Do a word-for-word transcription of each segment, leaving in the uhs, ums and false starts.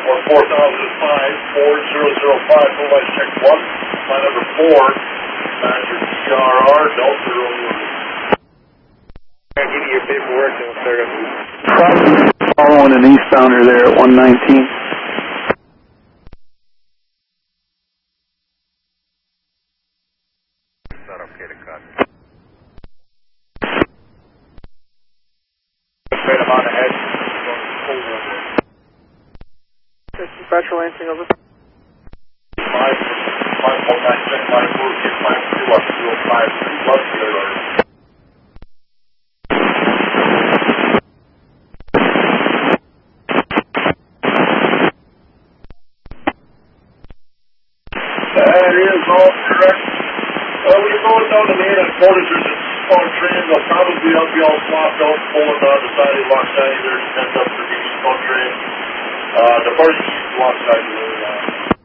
or four thousand five, four zero zero five, full line check one, line number four, passenger T R R, Delta Romeo. I'll give you your paperwork and we'll start up. Following an eastbounder there at one nineteen. It's not okay to cut. Straight him on the head. Dispatcher Lansing over. Five, five, one nine six, five, four, six, five, two, one, zero, five, three, left, the other. That is all correct. Well, we're going down the main at quarters. There's a small train. They'll probably be, be all swapped out, pulling down the side of Lock Side. There's a tent up for the small train. Uh, the party Lock Side is really on.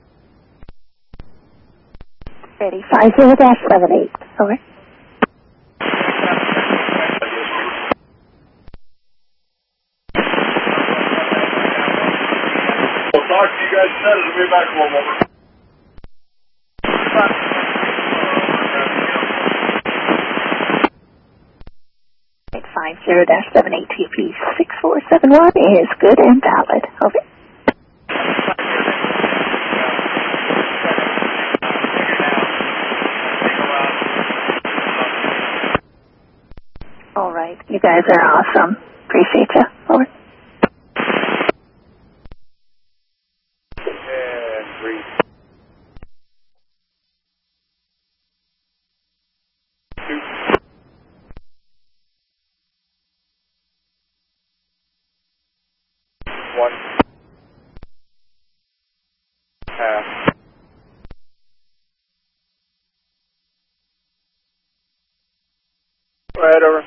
Ready, five zero dash seven eight. Over. We'll talk to you guys soon. It'll be back in one moment. five zero dash seven eight T P six four seven one is good and valid. Over. All right, you guys are awesome. Appreciate you. Over. And breathe. Two. One. Half. Right over.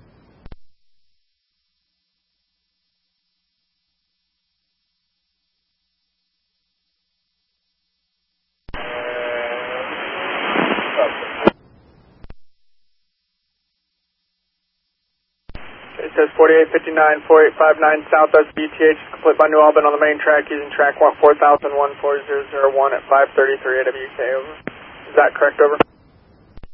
It says forty-eight fifty-nine, forty-eight fifty-nine Southwest B T H, complete by New Albany on the main track using track one four thousand one four zero zero one at five thirty-three A W K, over. Is that correct, over?